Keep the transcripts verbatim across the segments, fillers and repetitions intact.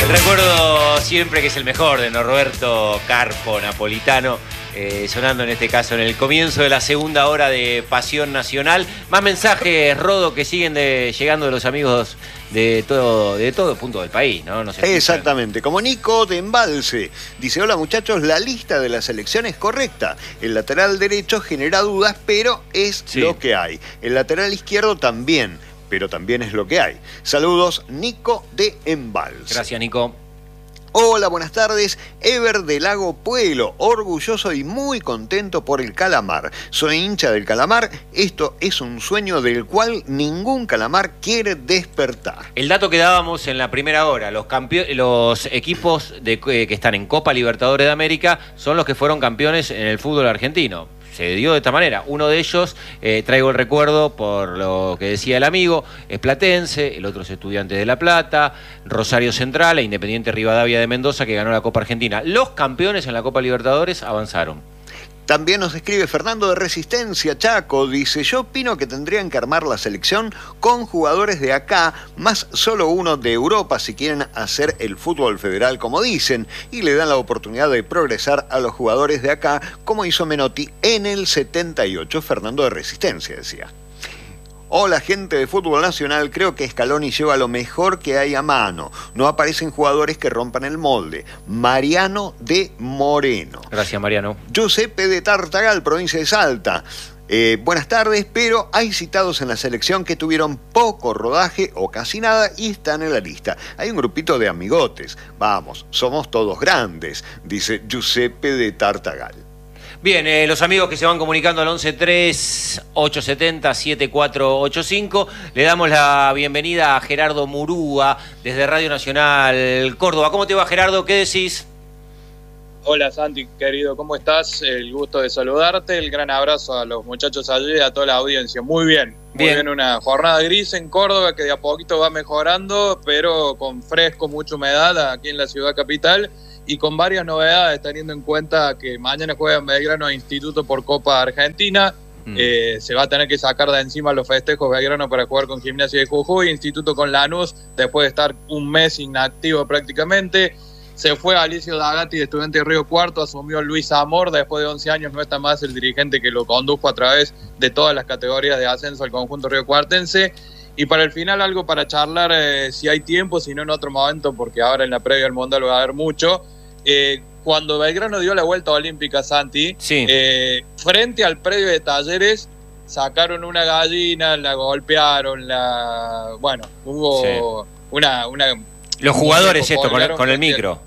El recuerdo siempre que es el mejor de Norberto Carpo, napolitano, eh, sonando en este caso en el comienzo de la segunda hora de Pasión Nacional. Más mensajes, Rodo, que siguen de, llegando de los amigos de todo, de todo punto del país, ¿no? Nos Exactamente, como Nico de Embalse. Dice, hola muchachos, la lista de la selección es correcta. El lateral derecho genera dudas, pero es sí. lo que hay. El lateral izquierdo también, pero también es lo que hay. Saludos, Nico de Embalse. Gracias, Nico. Hola, buenas tardes. Ever de Lago Pueblo, orgulloso y muy contento por el Calamar. Soy hincha del Calamar. Esto es un sueño del cual ningún Calamar quiere despertar. El dato que dábamos en la primera hora, los, los equipos de, eh, que están en Copa Libertadores de América son los que fueron campeones en el fútbol argentino. Se dio de esta manera. Uno de ellos, eh, traigo el recuerdo por lo que decía el amigo, es platense, el otro es Estudiantes de La Plata, Rosario Central e Independiente Rivadavia de Mendoza, que ganó la Copa Argentina. Los campeones en la Copa Libertadores avanzaron. También nos escribe Fernando de Resistencia Chaco, dice, yo opino que tendrían que armar la selección con jugadores de acá, más solo uno de Europa si quieren hacer el fútbol federal como dicen, y le dan la oportunidad de progresar a los jugadores de acá, como hizo Menotti en el setenta y ocho, Fernando de Resistencia decía. Hola gente de fútbol nacional, creo que Scaloni lleva lo mejor que hay a mano. No aparecen jugadores que rompan el molde. Mariano de Moreno. Gracias, Mariano. Giuseppe de Tartagal, provincia de Salta. Eh, buenas tardes, pero hay citados en la selección que tuvieron poco rodaje o casi nada y están en la lista. Hay un grupito de amigotes. Vamos, somos todos grandes, dice Giuseppe de Tartagal. Bien, eh, los amigos que se van comunicando al once tres ocho siete cero siete cuatro ocho cinco, le damos la bienvenida a Gerardo Murúa desde Radio Nacional Córdoba. ¿Cómo te va, Gerardo? ¿Qué decís? Hola, Santi, querido, ¿cómo estás? El gusto de saludarte, el gran abrazo a los muchachos allí y a toda la audiencia. Muy bien, muy bien, bien una jornada gris en Córdoba que de a poquito va mejorando, pero con fresco, mucha humedad aquí en la ciudad capital. Y con varias novedades, teniendo en cuenta que mañana juega Belgrano e Instituto por Copa Argentina. Mm. Eh, se va a tener que sacar de encima los festejos Belgrano para jugar con Gimnasia de Jujuy, Instituto con Lanús, después de estar un mes inactivo prácticamente. Se fue Alicio Dagatti de Estudiantes de Río Cuarto, asumió Luis Amor, después de once años no está más el dirigente que lo condujo a través de todas las categorías de ascenso al conjunto riocuartense. Y para el final algo para charlar, eh, si hay tiempo, si no en otro momento, porque ahora en la previa del Mundial va a haber mucho. Eh, cuando Belgrano dio la vuelta olímpica, Santi, sí. eh, frente al predio de Talleres, sacaron una gallina, la golpearon, la bueno, hubo sí. una, una... Los jugadores esto, con el, con el micro.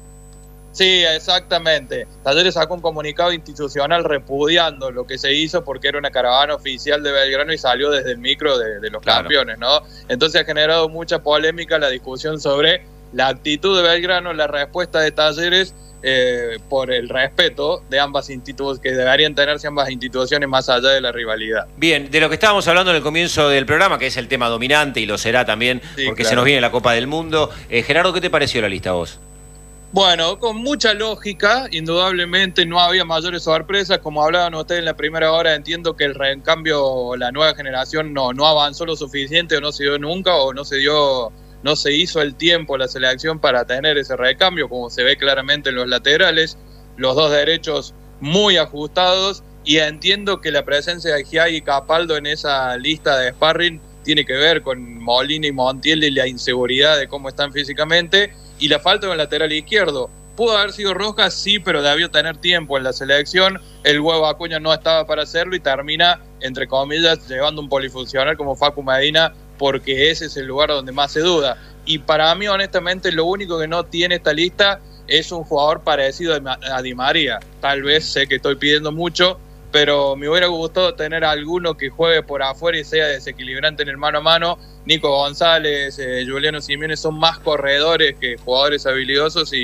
Sí, exactamente. Talleres sacó un comunicado institucional repudiando lo que se hizo porque era una caravana oficial de Belgrano y salió desde el micro de, de los claro. campeones, ¿no? Entonces ha generado mucha polémica la discusión sobre la actitud de Belgrano, la respuesta de Talleres, eh, por el respeto de ambas instituciones, que deberían tenerse ambas instituciones más allá de la rivalidad. Bien, de lo que estábamos hablando en el comienzo del programa, que es el tema dominante y lo será también, sí, porque claro. se nos viene la Copa del Mundo. Eh, Gerardo, ¿qué te pareció la lista a vos? Bueno, con mucha lógica, indudablemente no había mayores sorpresas, como hablaban ustedes en la primera hora, entiendo que el recambio, la nueva generación no, no avanzó lo suficiente o no se dio nunca o no se dio... No se hizo el tiempo la selección para tener ese recambio, como se ve claramente en los laterales, los dos derechos muy ajustados, y entiendo que la presencia de Giai y Capaldo en esa lista de sparring tiene que ver con Molina y Montiel y la inseguridad de cómo están físicamente, y la falta de un lateral izquierdo. Pudo haber sido Rojas, sí, pero debió tener tiempo en la selección, el Huevo Acuña no estaba para hacerlo y termina, entre comillas, llevando un polifuncional como Facu Medina, porque ese es el lugar donde más se duda. Y para mí, honestamente, lo único que no tiene esta lista es un jugador parecido a Di María. Tal vez sé que estoy pidiendo mucho, pero me hubiera gustado tener alguno que juegue por afuera y sea desequilibrante en el mano a mano. Nico González, eh, Juliano Simeone son más corredores que jugadores habilidosos y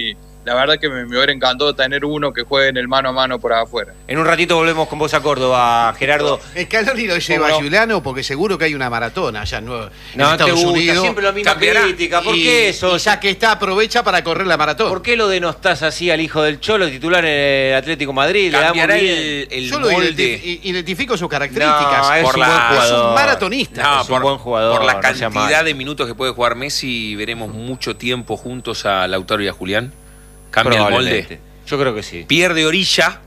la verdad que me, me hubiera encantado tener uno que juegue en el mano a mano por afuera. En un ratito volvemos con vos a Córdoba, Gerardo. Scaloni lo lleva a Giuliano porque seguro que hay una maratona allá en, Nuevo, en no, Estados te gusta, Unidos. siempre la misma Cambiará. crítica. ¿Por y, qué eso? Y ya que está, aprovecha para correr la maratón. ¿Por qué lo denostás así al hijo del Cholo, titular en el Atlético Madrid? Le Cambiará damos el, el Yo lo molde. identif- identifico sus características. No, es por un la, buen jugador. Es un maratonista. No, es un buen jugador, por la no sea cantidad malo. de minutos que puede jugar Messi, veremos mucho tiempo juntos a Lautaro y a Julián. Cambia el molde. Probablemente. Yo creo que sí. Pierde orilla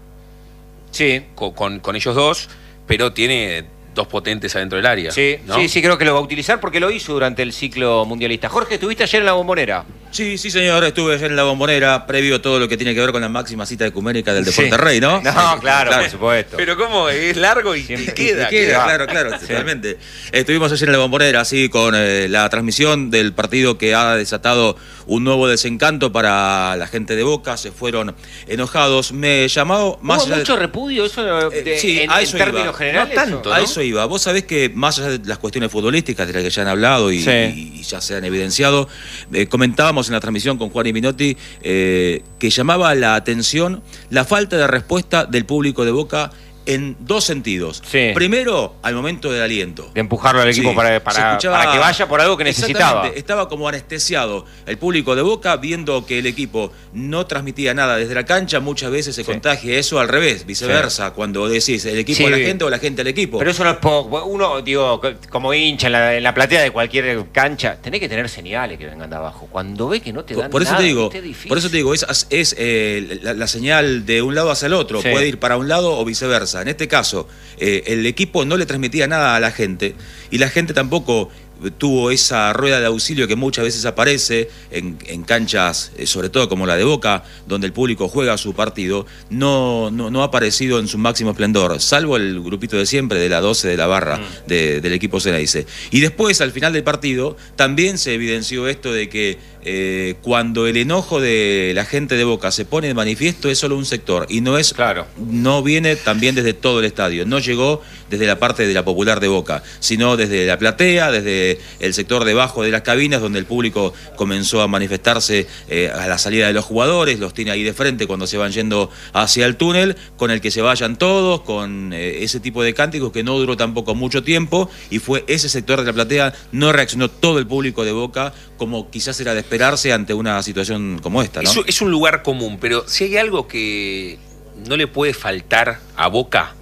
Sí. con, con, con ellos dos, pero tiene dos potentes adentro del área. Sí, ¿no? sí, sí, creo que lo va a utilizar porque lo hizo durante el ciclo mundialista. Jorge, estuviste ayer en la Bombonera. Sí, sí, señor, estuve ayer en la Bombonera, previo a todo lo que tiene que ver con la máxima cita ecuménica del Deporte Sí. Rey, ¿no? No, claro, por supuesto. Pero cómo, es largo y, Siempre. y queda. Y queda, queda. claro, claro, totalmente. Estuvimos ayer en la Bombonera, así, con eh, la transmisión del partido que ha desatado un nuevo desencanto para la gente de Boca. Se fueron enojados. Me llamó más ¿Hubo allá de- mucho repudio eso de- Eh, sí, en, a en eso términos iba. generales? No tanto, ¿o? A ¿no? eso iba. Vos sabés que más allá de las cuestiones futbolísticas de las que ya han hablado y, Sí. y- y ya se han evidenciado, eh, comentábamos en la transmisión con Juan y Minotti eh, que llamaba la atención la falta de respuesta del público de Boca en dos sentidos. Sí. Primero, al momento del aliento. De empujarlo al equipo Sí, para, se para, escuchaba- para que vaya por algo que necesitaba. Exactamente, estaba como anestesiado el público de Boca, viendo que el equipo no transmitía nada desde la cancha. Muchas veces se Sí. contagia eso al revés, viceversa, cuando decís el equipo Sí. a la gente o la gente al equipo. Pero eso no es poco. Uno, digo, como hincha en la, en la platea de cualquier cancha, tenés que tener señales que vengan de abajo. Cuando ve que no te Por, dan por eso nada, te digo, ¿viste? Es difícil. por eso te digo, es, es eh, la, la señal de un lado hacia el otro, Sí. puede ir para un lado o viceversa. En este caso, eh, el equipo no le transmitía nada a la gente y la gente tampoco tuvo esa rueda de auxilio que muchas veces aparece en, en canchas, eh, sobre todo como la de Boca, donde el público juega su partido, no, no, no ha aparecido en su máximo esplendor, salvo el grupito de siempre, de la doce de la barra Mm. de- del equipo Ceneice. Y después, al final del partido, también se evidenció esto de que eh, cuando el enojo de la gente de Boca se pone de manifiesto es solo un sector y no es Claro. no viene también desde todo el estadio, no llegó desde la parte de la popular de Boca, sino desde la platea, desde el sector debajo de las cabinas, donde el público comenzó a manifestarse eh, a la salida de los jugadores, los tiene ahí de frente cuando se van yendo hacia el túnel, con el que se vayan todos, con eh, ese tipo de cánticos que no duró tampoco mucho tiempo, y fue ese sector de la platea, no reaccionó todo el público de Boca, como quizás era de esperarse ante una situación como esta, ¿no? Es, un- es un lugar común, pero si hay algo que no le puede faltar a Boca,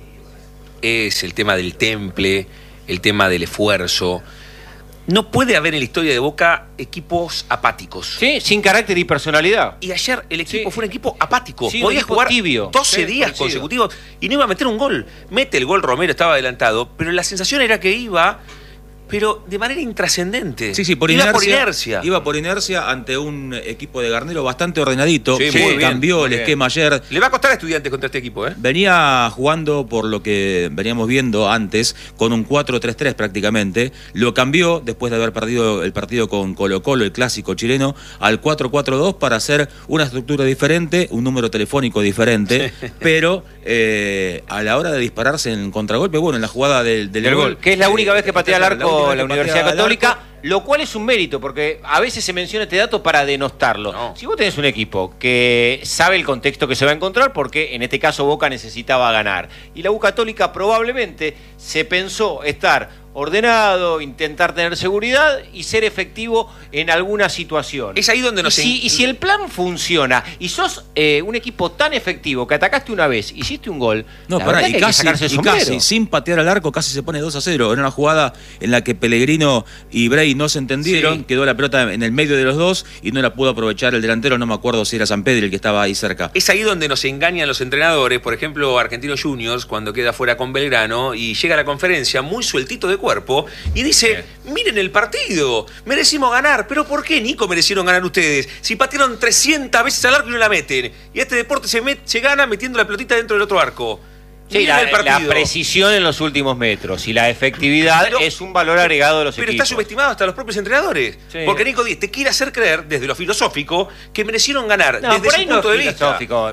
es el tema del temple, el tema del esfuerzo. No puede haber en la historia de Boca equipos apáticos. Sí, sin carácter y personalidad. Y ayer el equipo Sí. fue un equipo apático. Sí, un Podía equipo jugar tibio. doce Sí, días coincido. consecutivos y no iba a meter un gol. Mete el gol Romero, estaba adelantado, pero la sensación era que iba, pero de manera intrascendente. Sí, sí, por iba inercia, por inercia. Iba por inercia ante un equipo de Garnero bastante ordenadito. Sí, que muy bien, cambió muy el bien. esquema ayer. Le va a costar a Estudiantes contra este equipo, ¿eh? Venía jugando, por lo que veníamos viendo antes, con un cuatro tres tres prácticamente. Lo cambió después de haber perdido el partido con Colo Colo, el clásico chileno, al cuatro cuatro dos para hacer una estructura diferente, un número telefónico diferente, pero eh, a la hora de dispararse en contragolpe, bueno, en la jugada del, del Del gol, que es la única eh, vez que patea al la arco única vez la que Universidad patea al Católica, arco. lo cual es un mérito, porque a veces se menciona este dato para denostarlo. No. Si vos tenés un equipo que sabe el contexto que se va a encontrar, porque en este caso Boca necesitaba ganar, y la U Católica probablemente se pensó estar ordenado, intentar tener seguridad y ser efectivo en alguna situación. Es ahí donde nos y si, en- y si el plan funciona y sos eh, un equipo tan efectivo que atacaste una vez, hiciste un gol, No, la pará, verdad y que hay que casi, sacarse el y sombrero. casi, sin patear al arco, casi se pone dos a cero. Era una jugada en la que Pellegrino y Bray no se entendieron, Sí. quedó la pelota en el medio de los dos y no la pudo aprovechar el delantero, no me acuerdo si era San Pedro el que estaba ahí cerca. Es ahí donde nos engañan los entrenadores, por ejemplo, Argentinos Juniors, cuando queda fuera con Belgrano y llega a la conferencia muy sueltito de cuerpo y dice, miren el partido, merecimos ganar, pero ¿por qué, Nico, merecieron ganar ustedes? Si patearon trescientas veces al arco y no la meten, y este deporte se, met- se gana metiendo la pelotita dentro del otro arco. Sí, Miren la, el partido. la precisión en los últimos metros y la efectividad Pero- es un valor agregado de los Pero equipos. está subestimado hasta los propios entrenadores. Sí. Porque Nico Díaz te quiere hacer creer, desde lo filosófico, que merecieron ganar, No, desde por su ahí no punto es de vista. filosófico.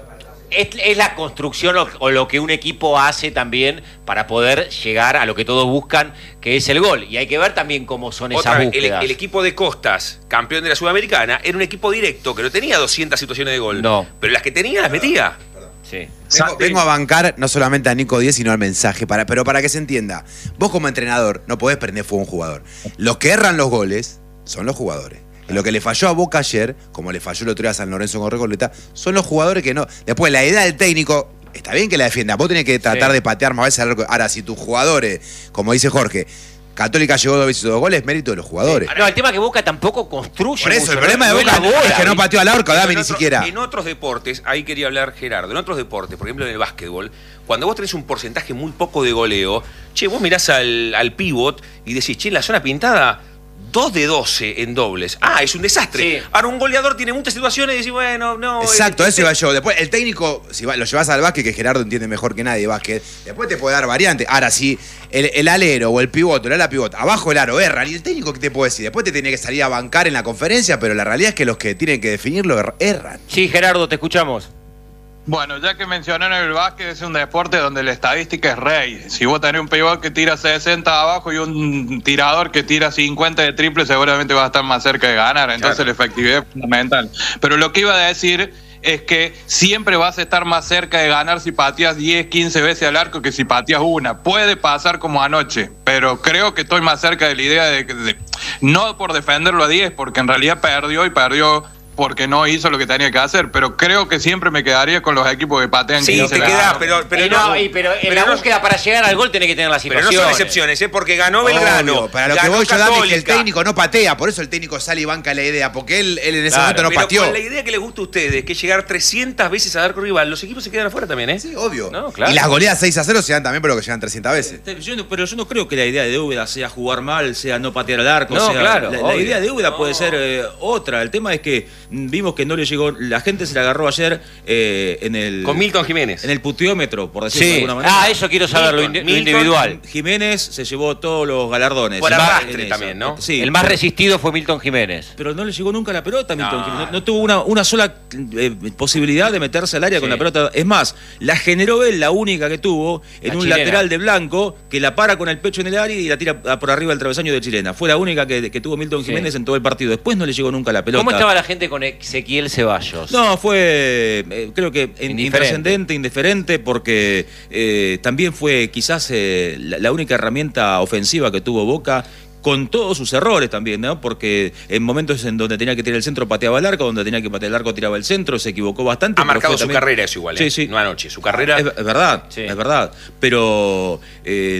Es, es la construcción o, o lo que un equipo hace también para poder llegar a lo que todos buscan, que es el gol. Y hay que ver también cómo son Otra esas vez, búsquedas. El, el equipo de Costas, campeón de la Sudamericana, era un equipo directo, que no tenía doscientas situaciones de gol. No. Pero las que tenía las metía. Sí. Vengo, vengo a bancar no solamente a Nico Díez, sino al mensaje, para, pero para que se entienda. Vos como entrenador no podés prender fuego a un jugador. Los que erran los goles son los jugadores. Y lo que le falló a Boca ayer, como le falló el otro día a San Lorenzo con Recoleta, son los jugadores que no... Después, la idea del técnico, está bien que la defienda. Vos tenés que tratar sí. de patear más veces al arco. Ahora, si tus jugadores, como dice Jorge, Católica llegó dos veces y dos goles, mérito de los jugadores. No, el tema es que Boca tampoco construye. Por eso, mucho, el problema no, de Boca no es, la bola, es que no pateó al arco, Dami, ni otro, siquiera. En otros deportes, ahí quería hablar Gerardo, en otros deportes, por ejemplo en el básquetbol, cuando vos tenés un porcentaje muy poco de goleo, che, vos mirás al, al pivot y decís, che, en la zona pintada, dos de doce en dobles. Ah, es un desastre. Sí. Ahora un goleador tiene muchas situaciones y decís, bueno, no... Exacto, el, eso iba yo. Después, el técnico, si lo llevas al básquet, que Gerardo entiende mejor que nadie básquet, después te puede dar variantes. Ahora, si el, el alero o el pivote, el ala pivote, abajo el aro erran, y el técnico, ¿qué te puede decir? Después te tiene que salir a bancar en la conferencia, pero la realidad es que los que tienen que definirlo er- erran. Sí, Gerardo, te escuchamos. Bueno, ya que mencionaron el básquet, es un deporte donde la estadística es rey. Si vos tenés un pivot que tira sesenta abajo y un tirador que tira cincuenta de triple, seguramente va a estar más cerca de ganar. Entonces claro, la efectividad es fundamental. Pero lo que iba a decir es que siempre vas a estar más cerca de ganar si pateas diez, quince veces al arco que si pateas una. Puede pasar como anoche, pero creo que estoy más cerca de la idea de, de no por defenderlo a diez, porque en realidad perdió y perdió porque no hizo lo que tenía que hacer, pero creo que siempre me quedaría con los equipos que patean sí, quince te queda, pero, pero, y no, no, y pero en pero la no, búsqueda para llegar al gol tenés que tener las situaciones. Pero no son excepciones, ¿eh? Porque ganó Belgrano. Obvio, para lo que voy yo, Dami, es que el técnico no patea, por eso el técnico sale y banca la idea, porque él, él en ese claro, momento no pero pateó. Con la idea que les gusta a ustedes, que es llegar trescientas veces al arco rival, los equipos se quedan afuera también, ¿eh? Sí, obvio. No, claro. Y las goleadas seis a cero se dan también por lo que llegan trescientas veces. Yo no, pero yo no creo que la idea de Úbeda sea jugar mal, sea no patear al arco. No, sea, claro, la, la idea de Úbeda no. puede ser eh, otra. El tema es que vimos que no le llegó, la gente se la agarró ayer eh, en el... Con Milton Jiménez. En el puteómetro, por decirlo sí. de alguna manera. Ah, eso quiero saber, Milton, lo, in, lo individual. Jiménez se llevó todos los galardones. Por arrastre también, ¿no? Sí. El más resistido fue Milton Jiménez. Pero no le llegó nunca la pelota a Milton no. Jiménez. No, no tuvo una, una sola eh, posibilidad de meterse al área sí. con la pelota. Es más, la generó él, la única que tuvo, en la un chilena. lateral de Blanco, que la para con el pecho en el área y la tira por arriba del travesaño de Chilena. Fue la única que, que tuvo Milton Jiménez sí. en todo el partido. Después no le llegó nunca la pelota. ¿Cómo estaba la gente con Ezequiel Ceballos? No, fue... Eh, creo que intrascendente, indiferente, porque eh, también fue quizás eh, la, la única herramienta ofensiva que tuvo Boca, con todos sus errores también, ¿no? Porque en momentos en donde tenía que tirar el centro pateaba el arco, donde tenía que patear el arco tiraba el centro, se equivocó bastante. Ha marcado su también... carrera eso igual, ¿eh? Sí, sí. No anoche, su carrera... Es, es verdad, sí. es verdad, pero... Eh,